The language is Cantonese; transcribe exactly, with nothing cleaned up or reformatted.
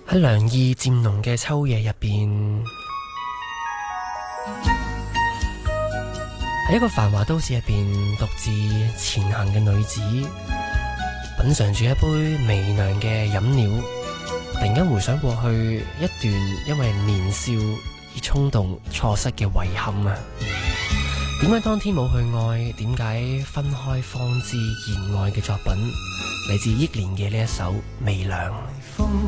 喺涼意漸濃嘅秋夜入邊，喺一個繁華都市入邊獨自前行嘅女子，品嘗住一杯微涼嘅飲料，突然間回想過去一段因為年少而衝動錯失嘅遺憾啊！點解當天冇去愛？點解分開方知言愛嘅作品嚟自憶蓮嘅呢一首微涼。